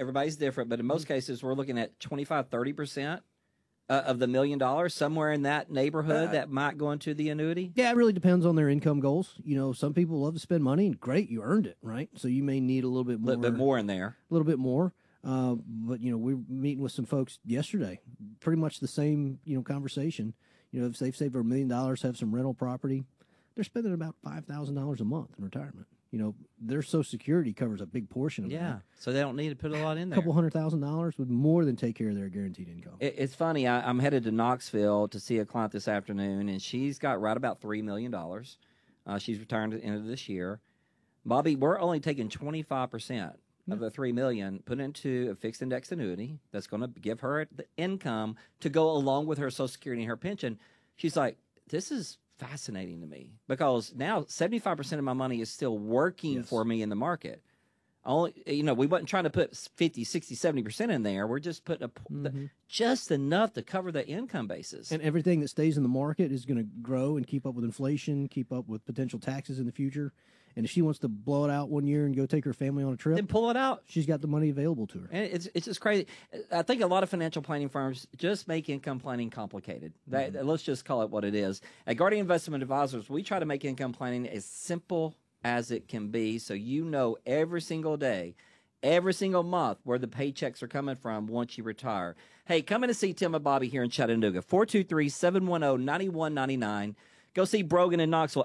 everybody's different, but in most cases, we're looking at 25, 30% of the $1 million, somewhere in that neighborhood that might go into the annuity. Yeah, it really depends on their income goals. Some people love to spend money, and great, you earned it, right? So you may need a little bit more. A little bit more in there. A little bit more. But, we're meeting with some folks yesterday, pretty much the same, conversation. If they've saved over $1 million, have some rental property, they're spending about $5,000 a month in retirement. Their Social Security covers a big portion of that. Yeah, so they don't need to put a lot in there. A couple $100,000 would more than take care of their guaranteed income. It's funny. I'm headed to Knoxville to see a client this afternoon, and she's got right about $3 million. She's retiring at the end of this year. Bobby, we're only taking 25% of the $3 million, put into a fixed index annuity that's going to give her the income to go along with her Social Security and her pension. She's like, this is fascinating to me because now 75% of my money is still working for me in the market. Only, we wasn't trying to put 50, 60, 70% in there. We're just putting just enough to cover the income basis. And everything that stays in the market is going to grow and keep up with inflation, keep up with potential taxes in the future. And if she wants to blow it out one year and go take her family on a trip, then pull it out. She's got the money available to her. And it's just crazy. I think a lot of financial planning firms just make income planning complicated. Let's just call it what it is. At Guardian Investment Advisors, we try to make income planning as simple as it can be, so every single day, every single month where the paychecks are coming from once you retire. Hey, come in and see Tim and Bobby here in Chattanooga, 423-710-9199. Go see Brogan in Knoxville,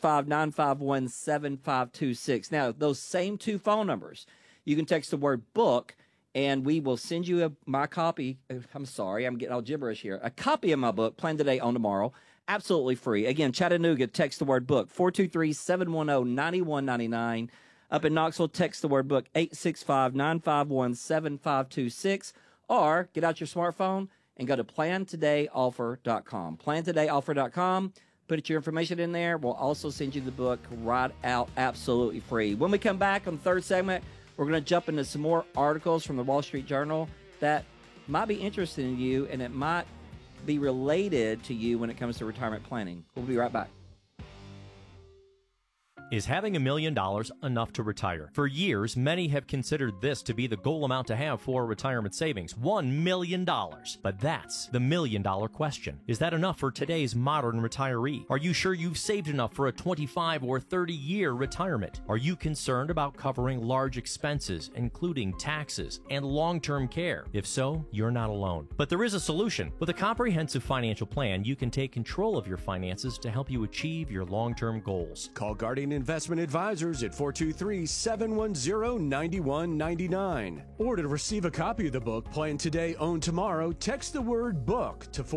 865-951-7526. Now, those same two phone numbers, you can text the word book, and we will send you my copy. I'm sorry, I'm getting all gibberish here. A copy of my book, Plan Today, Own Tomorrow, absolutely free. Again, Chattanooga, text the word book, 423-710-9199. Up in Knoxville, text the word book, 865-951-7526. Or get out your smartphone and go to plantodayoffer.com. Plantodayoffer.com. Put your information in there. We'll also send you the book right out absolutely free. When we come back on the third segment, we're going to jump into some more articles from the Wall Street Journal that might be interesting to you, and it might be related to you when it comes to retirement planning. We'll be right back. Is having $1 million enough to retire? For years, many have considered this to be the goal amount to have for retirement savings, $1 million. But that's the $1 million question. Is that enough for today's modern retiree? Are you sure you've saved enough for a 25 or 30-year retirement? Are you concerned about covering large expenses, including taxes and long-term care? If so, you're not alone. But there is a solution. With a comprehensive financial plan, you can take control of your finances to help you achieve your long-term goals. Call Guardian Investment Advisors at 423-710-9199. Or to receive a copy of the book, Plan Today, Own Tomorrow, text the word book to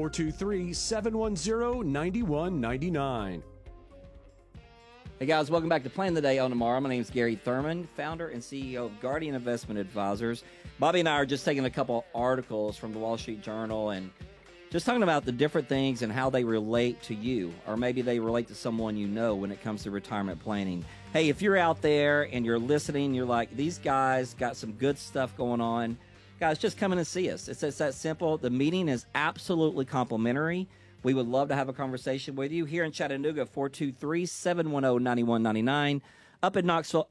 423-710-9199. Hey guys, welcome back to Plan Today, Own Tomorrow. My name is Gary Thurman, founder and CEO of Guardian Investment Advisors. Bobby and I are just taking a couple articles from the Wall Street Journal and just talking about the different things and how they relate to you, or maybe they relate to someone you know when it comes to retirement planning. Hey, if you're out there and you're listening, you're like, these guys got some good stuff going on, guys, just come in and see us. It's that simple. The meeting is absolutely complimentary. We would love to have a conversation with you here in Chattanooga, 423-710-9199. Up in Knoxville,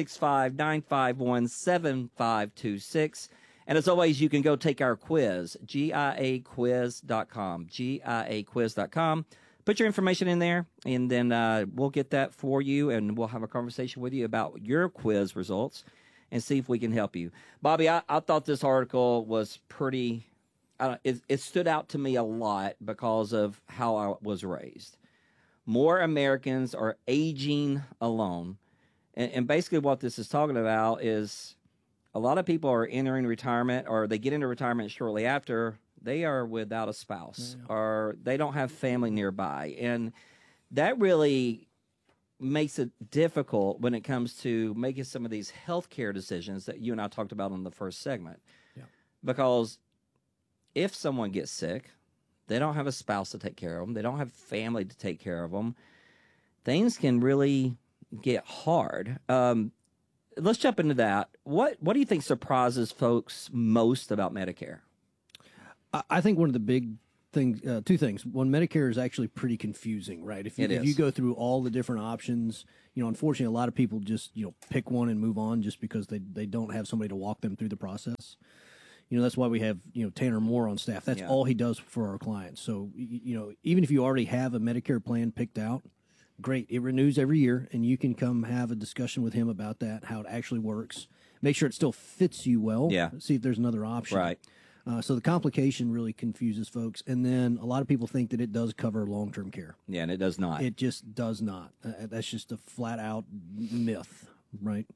865-951-7526. And as always, you can go take our quiz, GIAquiz.com, GIAquiz.com. Put your information in there, and then we'll get that for you, and we'll have a conversation with you about your quiz results and see if we can help you. Bobby, I thought this article was pretty, it stood out to me a lot because of how I was raised. More Americans are aging alone. And basically what this is talking about is a lot of people are entering retirement, or they get into retirement shortly after. They are without a spouse, or they don't have family nearby. And that really makes it difficult when it comes to making some of these healthcare decisions that you and I talked about in the first segment. Yeah. Because if someone gets sick, they don't have a spouse to take care of them, they don't have family to take care of them, things can really get hard. Let's jump into that. What do you think surprises folks most about Medicare? I think one of the big two things. One, Medicare is actually pretty confusing, right? If you go through all the different options, unfortunately, a lot of people just pick one and move on just because they don't have somebody to walk them through the process. That's why we have Tanner Moore on staff. That's all he does for our clients. So even if you already have a Medicare plan picked out, great. It renews every year, and you can come have a discussion with him about that, how it actually works. Make sure it still fits you well. Yeah. See if there's another option. Right. So the complication really confuses folks. And then a lot of people think that it does cover long-term care. Yeah, and it does not. It just does not. That's just a flat-out myth, right?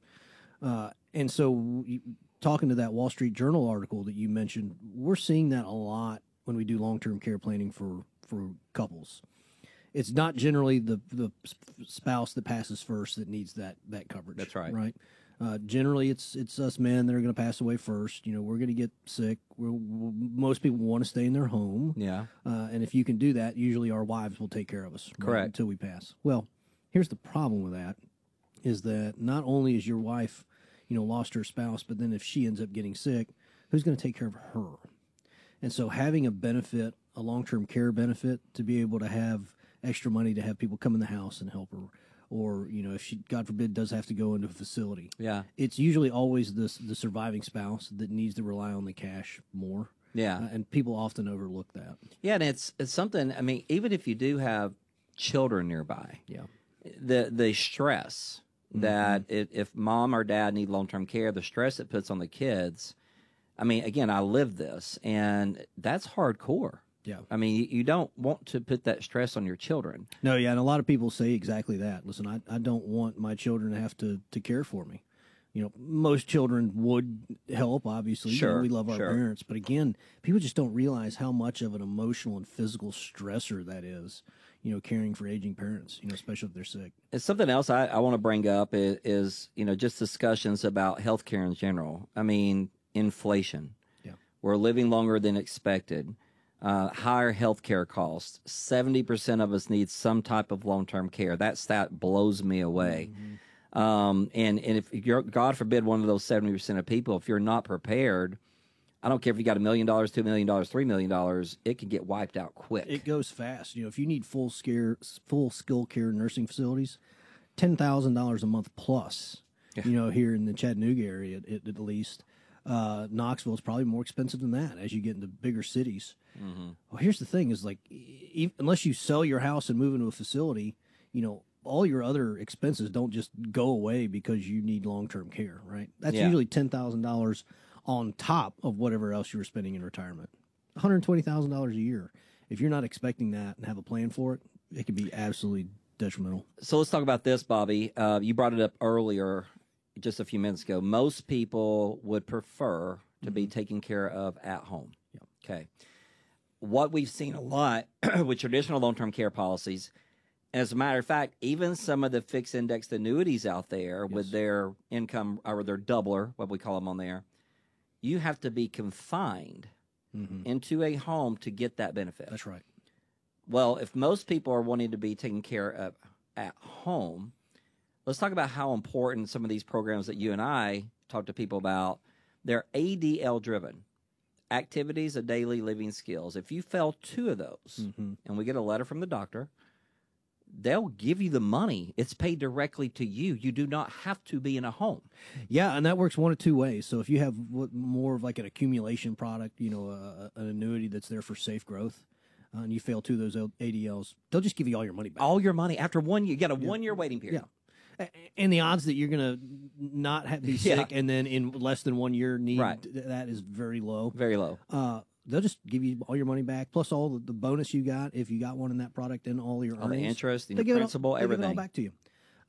And so talking to that Wall Street Journal article that you mentioned, we're seeing that a lot when we do long-term care planning for couples. It's not generally the spouse that passes first that needs that coverage. That's right. Right. Generally, it's us men that are going to pass away first. We're going to get sick. Most people want to stay in their home. Yeah. And if you can do that, usually our wives will take care of us. Right, correct. until we pass. Well, here's the problem with that is that not only is your wife, lost her spouse, but then if she ends up getting sick, who's going to take care of her? And so having a benefit, a long-term care benefit, to be able to have extra money to have people come in the house and help her, or if she, God forbid, does have to go into a facility. Yeah. It's usually always the surviving spouse that needs to rely on the cash more. Yeah. And people often overlook that. Yeah, and it's something, even if you do have children nearby, Yeah. the stress that if mom or dad need long-term care, the stress it puts on the kids, again, I live this, and that's hardcore. Yeah. You don't want to put that stress on your children. No, yeah, and a lot of people say exactly that. Listen, I don't want my children to have to care for me. Most children would help, obviously. Sure, we love our sure. parents. But again, people just don't realize how much of an emotional and physical stressor that is, caring for aging parents, especially if they're sick. It's something else I want to bring up is just discussions about healthcare in general. Inflation. Yeah. We're living longer than expected. Higher healthcare costs. 70% of us need some type of long-term care. That stat blows me away. And if you're, God forbid, one of those 70% of people, if you're not prepared, I don't care if you got $1 million, $2 million, $3 million, it can get wiped out quick. It goes fast. If you need full skill care nursing facilities, $10,000 a month plus. Here in the Chattanooga area, at least. Knoxville is probably more expensive than that as you get into bigger cities. Well, here's the thing: is unless you sell your house and move into a facility, all your other expenses don't just go away because you need long-term care, right? That's usually $10,000 on top of whatever else you were spending in retirement. $120,000 a year. If you're not expecting that and have a plan for it, it could be absolutely detrimental. So let's talk about this, Bobby. You brought it up earlier, just a few minutes ago. Most people would prefer to be taken care of at home. Yeah. Okay. What we've seen a lot with traditional long-term care policies, as a matter of fact, even some of the fixed indexed annuities out there with their income or their doubler, what we call them on there, you have to be confined into a home to get that benefit. That's right. Well, if most people are wanting to be taken care of at home, let's talk about how important some of these programs that you and I talk to people about, they're ADL driven. Activities of daily living skills. If you fail 2 of those, and we get a letter from the doctor, they'll give you the money. It's paid directly to you. You do not have to be in a home. Yeah, and that works one of 2 ways. So if you have more of like an accumulation product, an annuity that's there for safe growth, and you fail 2 of those ADLs, they'll just give you all your money back. All your money after 1 year. You got a 1 year waiting period. Yeah. And the odds that you're going to not be sick and then in less than 1 year need that is very low. Very low. They'll just give you all your money back, plus all the bonus you got if you got one in that product and all your all earnings. The interest, the They give principal, everything. They everything. give it all back to you.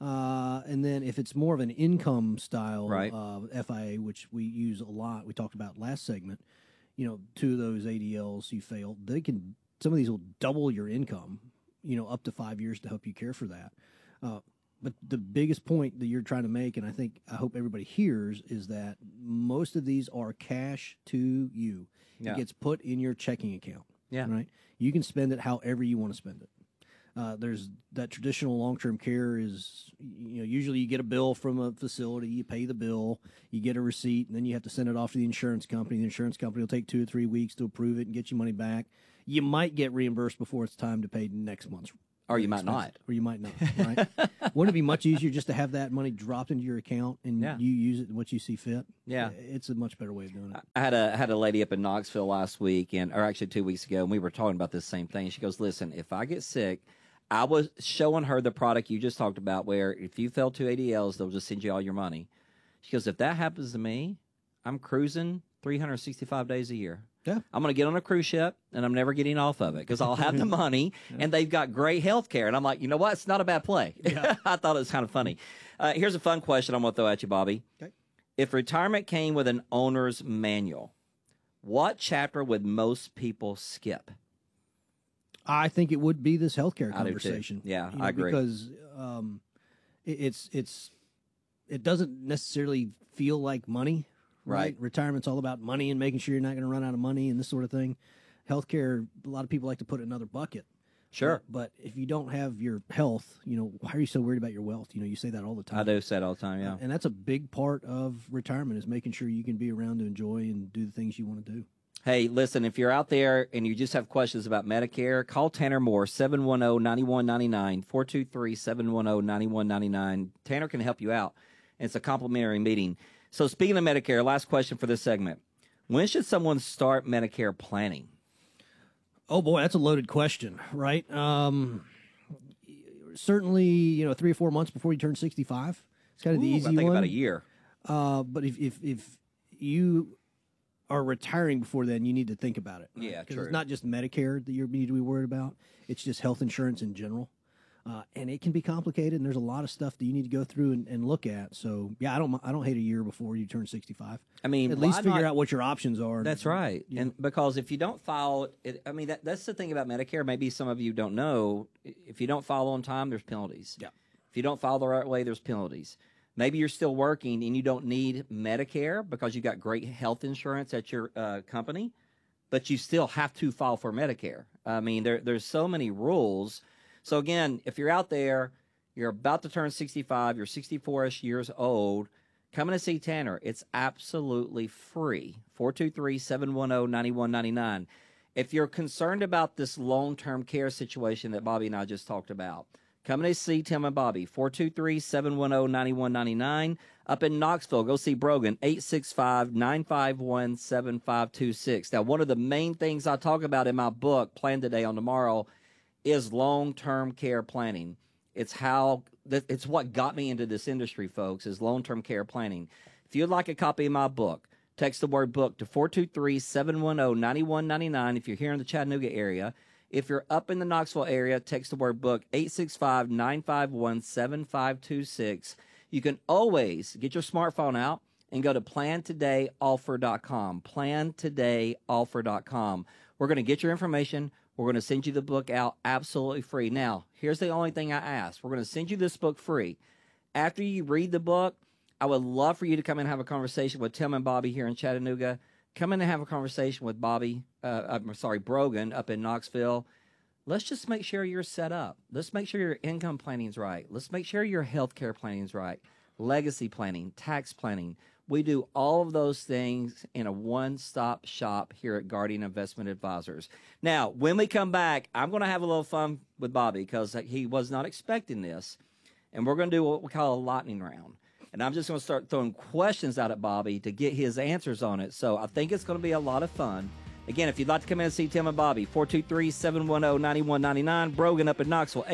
And then if it's more of an income style Right. FIA, which we use a lot, we talked about last segment, 2 of those ADLs you failed, some of these will double your income, up to 5 years to help you care for that. But the biggest point that you're trying to make, and I hope everybody hears, is that most of these are cash to you. Yeah. It gets put in your checking account. Yeah. Right? You can spend it however you want to spend it. There's that traditional long-term care is, usually you get a bill from a facility, you pay the bill, you get a receipt, and then you have to send it off to the insurance company. The insurance company will take 2 or 3 weeks to approve it and get you money back. you might get reimbursed before it's time to pay next month's. Or you might not. Or you might not, right? Wouldn't it be much easier just to have that money dropped into your account and you use it what you see fit? Yeah. It's a much better way of doing it. I had a lady up in Knoxville last week, or actually 2 weeks ago, and we were talking about this same thing. She goes, listen, if I get sick, I was showing her the product you just talked about where if you fail 2 ADLs, they'll just send you all your money. She goes, if that happens to me, I'm cruising 365 days a year. Yeah. I'm going to get on a cruise ship, and I'm never getting off of it because I'll have the money, and they've got great health care. And I'm like, you know what? It's not a bad play. Yeah. I thought it was kind of funny. Here's a fun question I'm going to throw at you, Bobby. Okay. If retirement came with an owner's manual, what chapter would most people skip? I think it would be this healthcare I do too. conversation. Yeah, I agree. Because it doesn't necessarily feel like money. Right. Retirement's all about money and making sure you're not going to run out of money and this sort of thing. Healthcare, a lot of people like to put it in another bucket. Sure. But if you don't have your health, why are you so worried about your wealth? You say that all the time. I do say it all the time, yeah. And that's a big part of retirement is making sure you can be around to enjoy and do the things you want to do. Hey, listen, if you're out there and you just have questions about Medicare, call Tanner Moore, 710-9199, 423-710-9199. Tanner can help you out. And it's a complimentary meeting. So speaking of Medicare, last question for this segment. When should someone start Medicare planning? Oh, boy, that's a loaded question, right? Certainly, 3 or 4 months before you turn 65. It's kind of the easy one. I think about a year. But if you are retiring before then, you need to think about it. Right? Yeah, because true. it's not just Medicare that you need to be worried about. It's just health insurance in general. And it can be complicated, and there's a lot of stuff that you need to go through and look at. So, yeah, I don't hate a year before you turn 65. I mean, at least figure out what your options are. That's right. And because if you don't file it, that's the thing about Medicare. Maybe some of you don't know. If you don't file on time, there's penalties. Yeah. If you don't file the right way, there's penalties. Maybe you're still working and you don't need Medicare because you got great health insurance at your company, but you still have to file for Medicare. I mean, there's so many rules. So, again, if you're out there, you're about to turn 65, you're 64-ish years old, come in to see Tanner. It's absolutely free, 423-710-9199. If you're concerned about this long-term care situation that Bobby and I just talked about, come in to see Tim and Bobby, 423-710-9199. Up in Knoxville, go see Brogan, 865-951-7526. Now, one of the main things I talk about in my book, Plan Today on Tomorrow, is long-term care planning. It's what got me into this industry, folks, is long-term care planning. If you'd like a copy of my book, text the word book to 423-710-9199 if you're here in the Chattanooga area. If you're up in the Knoxville area, text the word book, 865-951-7526. You can always get your smartphone out and go to plantodayoffer.com, plantodayoffer.com. We're going to get your information. We're going to send you the book out absolutely free. Now, here's the only thing I ask. We're going to send you this book free. After you read the book, I would love for you to come in and have a conversation with Tim and Bobby here in Chattanooga. Come in and have a conversation with Brogan up in Knoxville. Let's just make sure you're set up. Let's make sure your income planning's right. Let's make sure your health care planning's right. Legacy planning, tax planning. We do all of those things in a one-stop shop here at Guardian Investment Advisors. Now, when we come back, I'm going to have a little fun with Bobby because he was not expecting this, and we're going to do what we call a lightning round. And I'm just going to start throwing questions out at Bobby to get his answers on it. So I think it's going to be a lot of fun. Again, if you'd like to come in and see Tim and Bobby, 423-710-9199, Brogan up in Knoxville,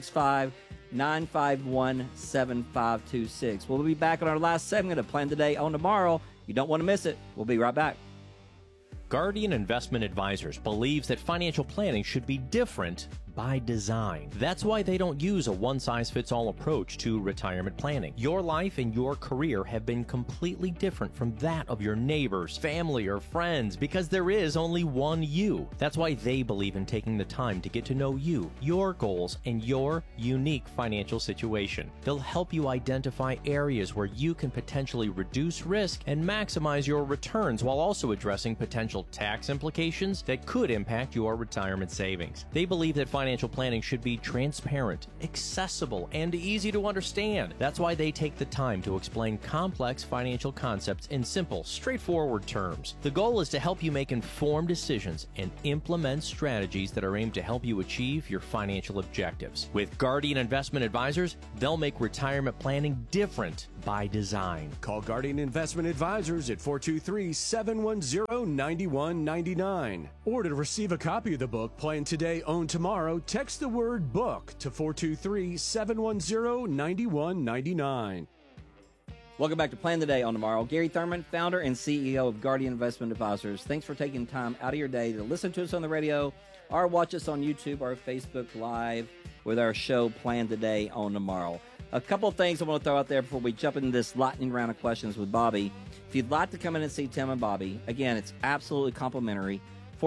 865-951-7526. We'll be back on our last segment of Plan Today on Tomorrow. You don't want to miss it. We'll be right back. Guardian Investment Advisors believes that financial planning should be different by design. That's why they don't use a one-size-fits-all approach to retirement planning. Your life and your career have been completely different from that of your neighbors, family, or friends because there is only one you. That's why they believe in taking the time to get to know you, your goals, and your unique financial situation. They'll help you identify areas where you can potentially reduce risk and maximize your returns while also addressing potential tax implications that could impact your retirement savings. They believe that financial financial planning should be transparent, accessible, and easy to understand. That's why they take the time to explain complex financial concepts in simple, straightforward terms. The goal is to help you make informed decisions and implement strategies that are aimed to help you achieve your financial objectives. With Guardian Investment Advisors, they'll make retirement planning different by design. Call Guardian Investment Advisors at 423-710-9199. Or to receive a copy of the book, Plan Today, Own Tomorrow, text the word BOOK to 423-710-9199. Welcome back to Plan the Day on Tomorrow. Gary Thurman, founder and CEO of Guardian Investment Advisors. Thanks for taking time out of your day to listen to us on the radio or watch us on YouTube or Facebook Live with our show Plan the Day on Tomorrow. A couple of things I want to throw out there before we jump into this lightning round of questions with Bobby. If you'd like to come in and see Tim and Bobby, again, it's absolutely complimentary.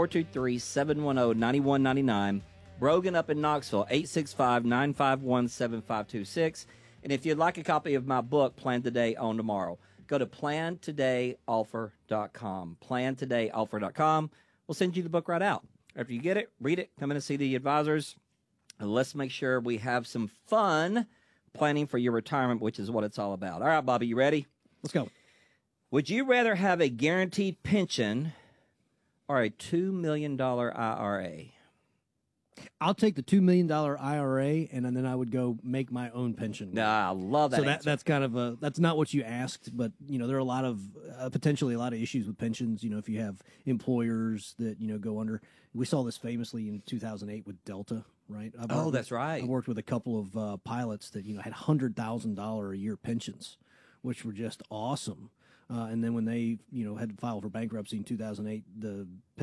423-710-9199. Brogan up in Knoxville, 865-951-7526. And if you'd like a copy of my book, Plan Today, Own Tomorrow, go to plantodayoffer.com. Plantodayoffer.com. We'll send you the book right out. After you get it, read it, come in and see the advisors. And let's make sure we have some fun planning for your retirement, which is what it's all about. All right, Bobby, you ready? Let's go. Would you rather have a guaranteed pension or a $2 million IRA? I'll take the $2 million IRA, and then I would go make my own pension. Nah, I love that. So answer. that's kind of that's not what you asked, but there are a lot of potentially a lot of issues with pensions. If you have employers that go under. We saw this famously in 2008 with Delta, right? That's right. I worked with a couple of pilots that had $100,000 a year pensions, which were just awesome. And then when they had to file for bankruptcy in 2008, the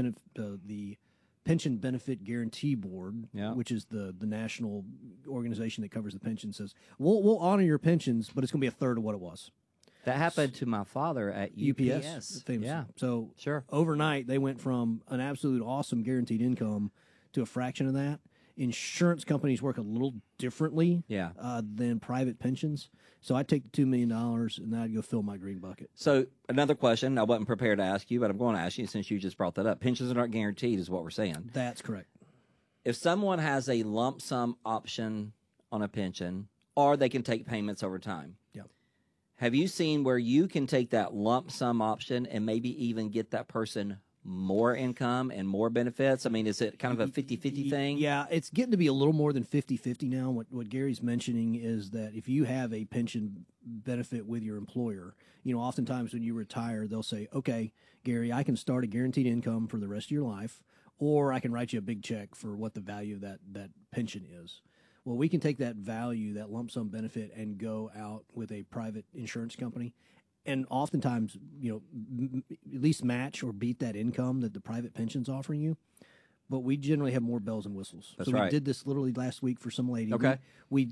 Pension Benefit Guarantee Board, which is the national organization that covers the pension, says we'll honor your pensions, but it's going to be a third of what it was. That happened to my father at UPS. Famously. Yeah. So sure. Overnight, they went from an absolute awesome guaranteed income to a fraction of that. Insurance companies work a little differently than private pensions. So I'd take the $2 million and then I'd go fill my green bucket. So another question I wasn't prepared to ask you, but I'm going to ask you since you just brought that up. Pensions aren't guaranteed is what we're saying. That's correct. If someone has a lump sum option on a pension, or they can take payments over time. Yeah. Have you seen where you can take that lump sum option and maybe even get that person more income and more benefits? I mean, is it kind of a 50-50 thing? Yeah, it's getting to be a little more than 50-50 now. What Gary's mentioning is that if you have a pension benefit with your employer, oftentimes when you retire, they'll say, okay, Gary, I can start a guaranteed income for the rest of your life, or I can write you a big check for what the value of that pension is. Well, we can take that value, that lump sum benefit, and go out with a private insurance company and oftentimes, at least match or beat that income that the private pension's offering you. But we generally have more bells and whistles. That's so right. We did this literally last week for some lady. Okay. We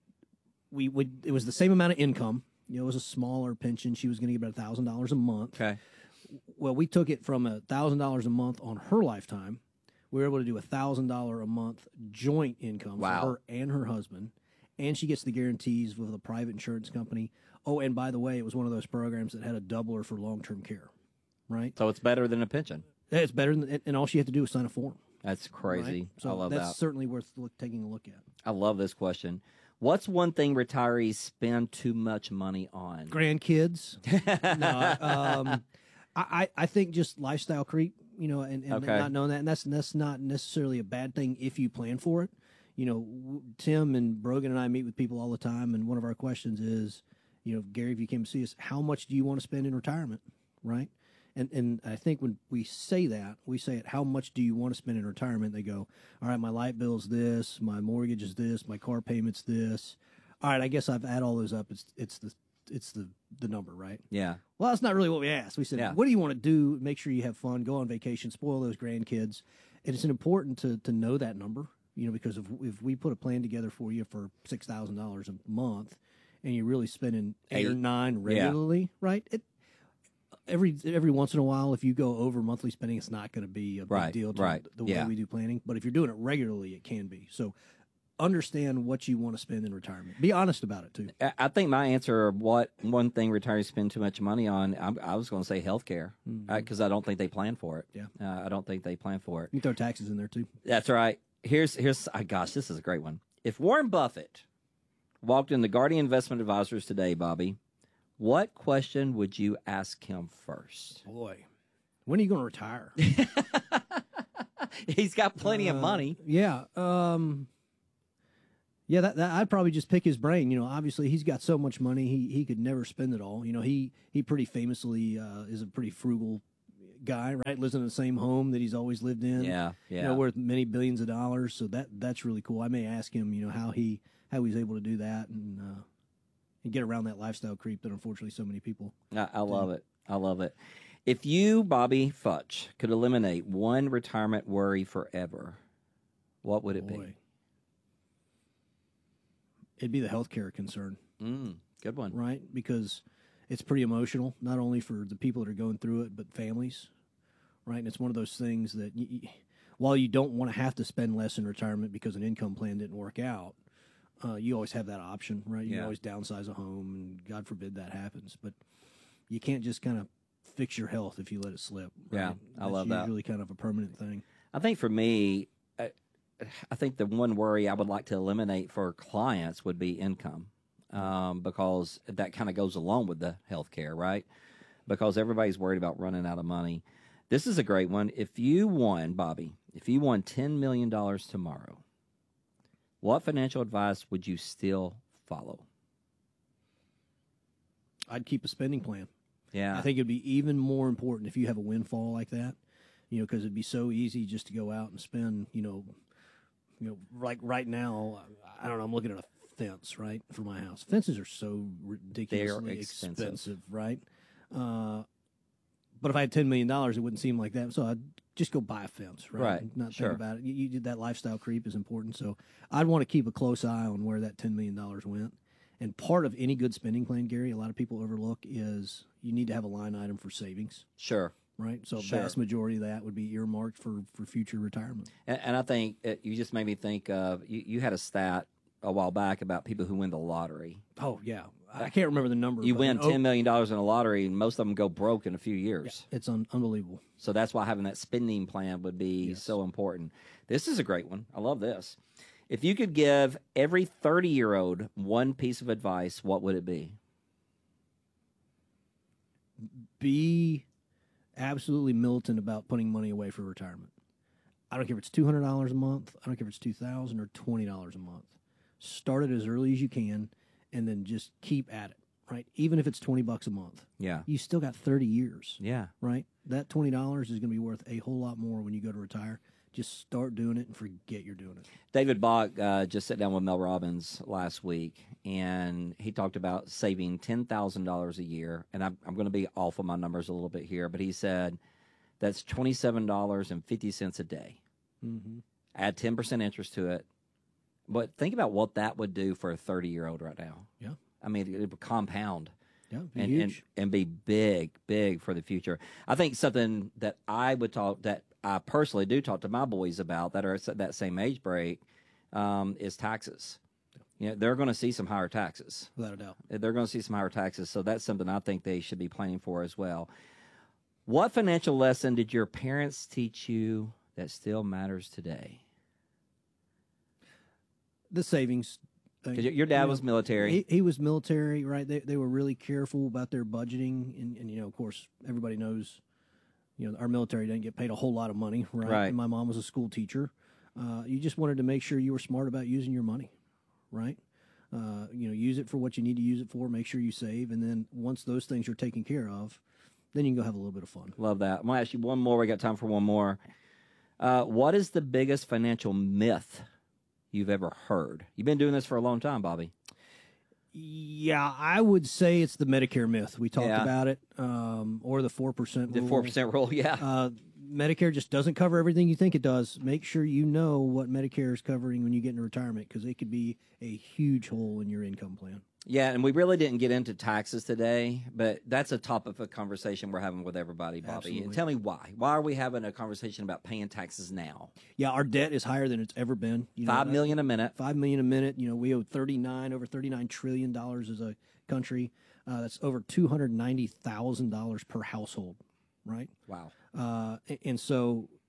it was the same amount of income. It was a smaller pension. She was going to get about $1,000 a month. Okay. Well, we took it from $1,000 a month on her lifetime. We were able to do $1,000 a month joint income for her and her husband, and she gets the guarantees with a private insurance company. Oh, and by the way, it was one of those programs that had a doubler for long-term care, right? So it's better than a pension. It's better than, and all she had to do was sign a form. That's crazy. Right? So I love that's that. certainly worth taking a look at. I love this question. What's one thing retirees spend too much money on? Grandkids. No, I think just lifestyle creep, and not knowing that, and that's not necessarily a bad thing if you plan for it. Tim and Brogan and I meet with people all the time, and one of our questions is, Gary, if you came to see us, how much do you want to spend in retirement, right? And I think when we say that, we say it, how much do you want to spend in retirement? They go, all right, my light bill's this, my mortgage is this, my car payment's this. All right, I guess I've add all those up. It's the number, right? Yeah. Well, that's not really what we asked. We said, what do you want to do? Make sure you have fun, go on vacation, spoil those grandkids. And it's important to know that number, because if we put a plan together for you for $6,000 a month and you're really spending 8 or 9 regularly, right? Every once in a while, if you go over monthly spending, it's not going to be a big deal to the way we do planning. But if you're doing it regularly, it can be. So understand what you want to spend in retirement. Be honest about it, too. I think my answer of what one thing retirees spend too much money on, I was going to say healthcare, because I don't think they plan for it. Yeah. I don't think they plan for it. You can throw taxes in there, too. That's right. Here's gosh, this is a great one. If Warren Buffett walked in the Guardian Investment Advisors today, Bobby, what question would you ask him first? Boy, when are you going to retire? He's got plenty of money. Yeah. Yeah, that I'd probably just pick his brain. You know, obviously he's got so much money, he could never spend it all. You know, he pretty famously is a pretty frugal guy, right? Lives in the same home that he's always lived in. Yeah. You know, worth many billions of dollars. So that's really cool. I may ask him, you know, how he's able to do that and get around that lifestyle creep that unfortunately so many people. I love it. I love it. If you, Bobby Futch, could eliminate one retirement worry forever, what would it be? It'd be the healthcare concern. Good one. Right? Because it's pretty emotional, not only for the people that are going through it, but families. Right? And it's one of those things that while you don't want to have to spend less in retirement because an income plan didn't work out, you always have that option, right? You can always downsize a home, and God forbid that happens. But you can't just kind of fix your health if you let it slip. Right? Yeah, I love that. It's usually kind of a permanent thing. I think for me, I think the one worry I would like to eliminate for clients would be income, because that kind of goes along with the health care, right? Because everybody's worried about running out of money. This is a great one. If you won, Bobby, if you won $10 million tomorrow, what financial advice would you still follow? I'd keep a spending plan. Yeah. I think it'd be even more important if you have a windfall like that, you know, because it'd be so easy just to go out and spend, you know, like right now, I don't know, I'm looking at a fence, right, for my house. Fences are so ridiculously expensive, right? But if I had $10 million, it wouldn't seem like that. So I'd just go buy a fence, right? Right. Not Sure. think about it. You did that lifestyle creep is important. So I'd want to keep a close eye on where that $10 million went. And part of any good spending plan, Gary, a lot of people overlook is you need to have a line item for savings. Sure. Right, so Sure. a vast majority of that would be earmarked for future retirement. And I think you just made me think of, you had a stat a while back about people who win the lottery. Oh, yeah. I can't remember the number. You but win $10 million in a lottery, and most of them go broke in a few years. Yeah, it's unbelievable. So that's why having that spending plan would be so important. This is a great one. I love this. If you could give every 30-year-old one piece of advice, what would it be? Be absolutely militant about putting money away for retirement. I don't care if it's $200 a month. I don't care if it's $2,000 or $20 a month. Start it as early as you can, and then just keep at it. Right, even if it's $20 a month. Yeah, you still got 30 years. Yeah, right. That $20 is going to be worth a whole lot more when you go to retire. Just start doing it and forget you're doing it. David Bach just sat down with Mel Robbins last week, and he talked about saving $10,000 a year. And I'm going to be off of my numbers a little bit here, but he said that's $27.50 a day. Mm-hmm. Add 10% interest to it. But think about what that would do for a 30-year-old right now. Yeah. I mean, it would compound. Yeah, and be big for the future. I think something that I personally do talk to my boys about that are at that same age break is taxes. You know, they're going to see some higher taxes. Without a doubt. They're going to see some higher taxes. So that's something I think they should be planning for as well. What financial lesson did your parents teach you that still matters today? The savings. Your dad was military. He was military, right? They were really careful about their budgeting, and you know, of course, everybody knows, you know, our military doesn't get paid a whole lot of money, right? Right. And my mom was a school teacher. You just wanted to make sure you were smart about using your money, right? You know, use it for what you need to use it for. Make sure you save, and then once those things are taken care of, then you can go have a little bit of fun. Love that. I'm gonna ask you one more. We got time for one more. What is the biggest financial myth you've ever heard? You've been doing this for a long time, Bobby. Yeah, I would say it's the Medicare myth. We talked about it, or the 4% rule. The 4% rule, yeah. Medicare just doesn't cover everything you think it does. Make sure you know what Medicare is covering when you get into retirement, because it could be a huge hole in your income plan. Yeah, and we really didn't get into taxes today, but that's a topic of conversation we're having with everybody, Bobby. Absolutely. And tell me why. Why are we having a conversation about paying taxes now? Yeah, our debt is higher than it's ever been. You know, $5 million a minute. $5 million a minute. You know, we owe over $39 trillion as a country. That's over $290,000 per household, right? Wow. And so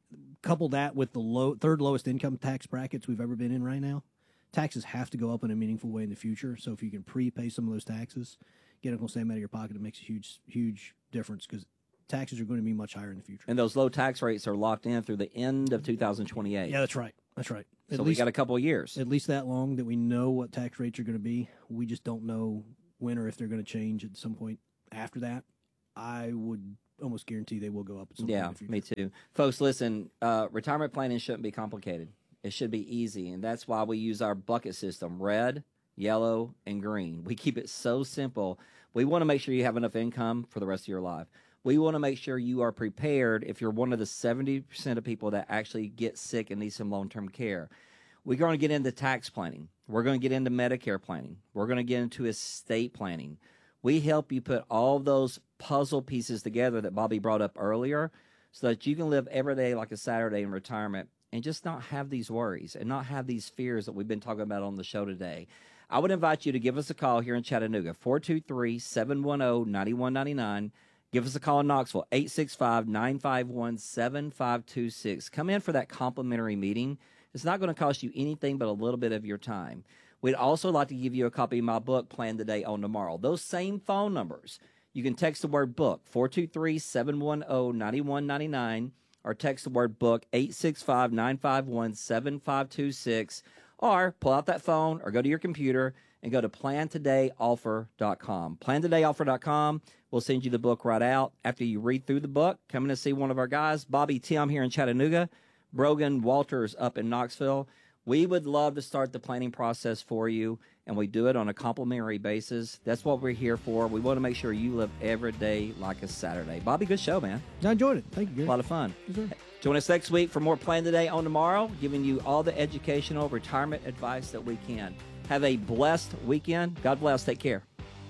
couple that with the third lowest income tax brackets we've ever been in right now. Taxes have to go up in a meaningful way in the future. So if you can prepay some of those taxes, get Uncle Sam out of your pocket, it makes a huge difference because taxes are going to be much higher in the future. And those low tax rates are locked in through the end of 2028. Yeah, that's right. That's right. So we got a couple of years. At least that long that we know what tax rates are going to be. We just don't know when or if they're going to change at some point after that. I would almost guarantee they will go up at some point in the future. Me too. Folks, listen, retirement planning shouldn't be complicated. It should be easy, and that's why we use our bucket system, red, yellow, and green. We keep it so simple. We want to make sure you have enough income for the rest of your life. We want to make sure you are prepared if you're one of the 70% of people that actually get sick and need some long-term care. We're going to get into tax planning. We're going to get into Medicare planning. We're going to get into estate planning. We help you put all those puzzle pieces together that Bobby brought up earlier so that you can live every day like a Saturday in retirement and just not have these worries and not have these fears that we've been talking about on the show today. I would invite you to give us a call here in Chattanooga, 423-710-9199. Give us a call in Knoxville, 865-951-7526. Come in for that complimentary meeting. It's not going to cost you anything but a little bit of your time. We'd also like to give you a copy of my book, Plan Today, Own Tomorrow. Those same phone numbers. You can text the word book, 423-710-9199, or text the word book, 865-951-7526, or pull out that phone or go to your computer and go to plantodayoffer.com. Plantodayoffer.com. We'll send you the book right out. After you read through the book, come in and see one of our guys, Bobby Tim here in Chattanooga, Brogan Walters up in Knoxville. We would love to start the planning process for you, and we do it on a complimentary basis. That's what we're here for. We want to make sure you live every day like a Saturday. Bobby, good show, man. I enjoyed it. Thank you, Gary. A lot of fun. Yes, sir. Join us next week for more Plan Today, Own Tomorrow, giving you all the educational retirement advice that we can. Have a blessed weekend. God bless. Take care.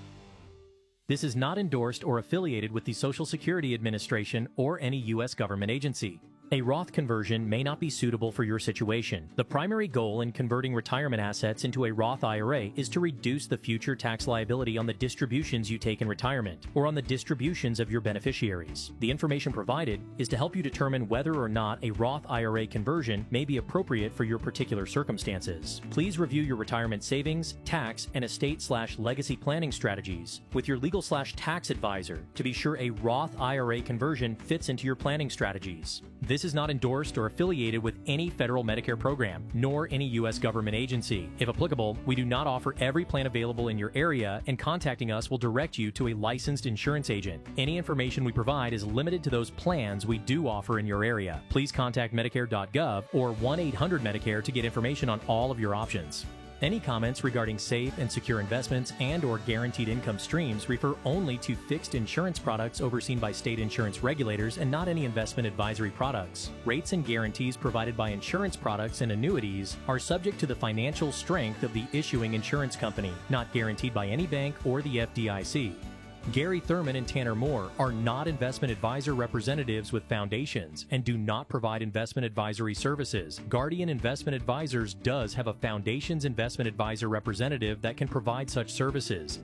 This is not endorsed or affiliated with the Social Security Administration or any U.S. government agency. A Roth conversion may not be suitable for your situation. The primary goal in converting retirement assets into a Roth IRA is to reduce the future tax liability on the distributions you take in retirement or on the distributions of your beneficiaries. The information provided is to help you determine whether or not a Roth IRA conversion may be appropriate for your particular circumstances. Please review your retirement savings, tax, and estate/legacy planning strategies with your legal/tax advisor to be sure a Roth IRA conversion fits into your planning strategies. This is not endorsed or affiliated with any federal Medicare program, nor any U.S. government agency. If applicable, we do not offer every plan available in your area, and contacting us will direct you to a licensed insurance agent. Any information we provide is limited to those plans we do offer in your area. Please contact Medicare.gov or 1-800-MEDICARE to get information on all of your options. Any comments regarding safe and secure investments and/or guaranteed income streams refer only to fixed insurance products overseen by state insurance regulators and not any investment advisory products. Rates and guarantees provided by insurance products and annuities are subject to the financial strength of the issuing insurance company, not guaranteed by any bank or the FDIC. Gary Thurman and Tanner Moore are not investment advisor representatives with foundations and do not provide investment advisory services. Guardian Investment Advisors does have a foundation's investment advisor representative that can provide such services.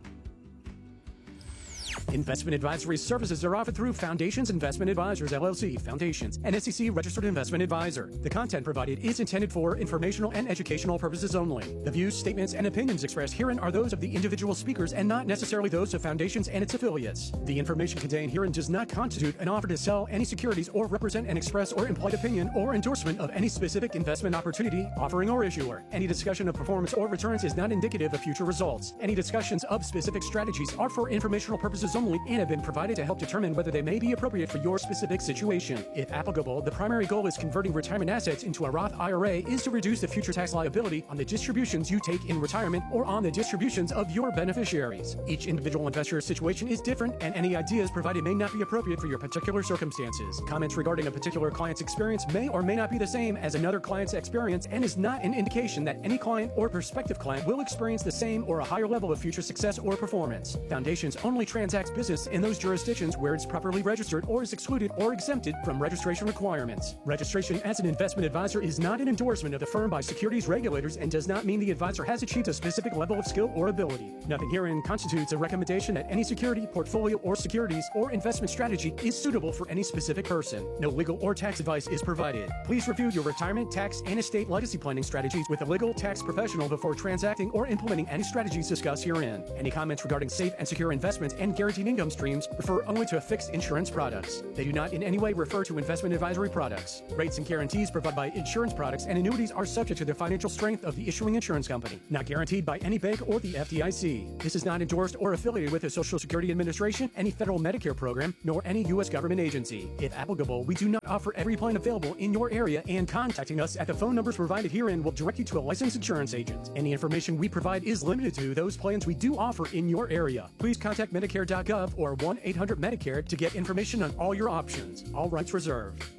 Investment advisory services are offered through Foundations Investment Advisors, LLC, Foundations, an SEC-registered investment advisor. The content provided is intended for informational and educational purposes only. The views, statements, and opinions expressed herein are those of the individual speakers and not necessarily those of Foundations and its affiliates. The information contained herein does not constitute an offer to sell any securities or represent an express or implied opinion or endorsement of any specific investment opportunity, offering, or issuer. Any discussion of performance or returns is not indicative of future results. Any discussions of specific strategies are for informational purposes only and have been provided to help determine whether they may be appropriate for your specific situation. If applicable, the primary goal is converting retirement assets into a Roth IRA is to reduce the future tax liability on the distributions you take in retirement or on the distributions of your beneficiaries. Each individual investor's situation is different, and any ideas provided may not be appropriate for your particular circumstances. Comments regarding a particular client's experience may or may not be the same as another client's experience and is not an indication that any client or prospective client will experience the same or a higher level of future success or performance. Foundations only transacts conducts business in those jurisdictions where it's properly registered or is excluded or exempted from registration requirements. Registration as an investment advisor is not an endorsement of the firm by securities regulators and does not mean the advisor has achieved a specific level of skill or ability. Nothing herein constitutes a recommendation that any security, portfolio, or securities or investment strategy is suitable for any specific person. No legal or tax advice is provided. Please review your retirement, tax, and estate legacy planning strategies with a legal tax professional before transacting or implementing any strategies discussed herein. Any comments regarding safe and secure investments and guaranteed income streams refer only to fixed insurance products. They do not in any way refer to investment advisory products. Rates and guarantees provided by insurance products and annuities are subject to the financial strength of the issuing insurance company, not guaranteed by any bank or the FDIC. This is not endorsed or affiliated with the Social Security Administration, any federal Medicare program, nor any U.S. government agency. If applicable, we do not offer every plan available in your area, and contacting us at the phone numbers provided herein will direct you to a licensed insurance agent. Any information we provide is limited to those plans we do offer in your area. Please contact Medicare.gov or 1-800-MEDICARE to get information on all your options. All rights reserved.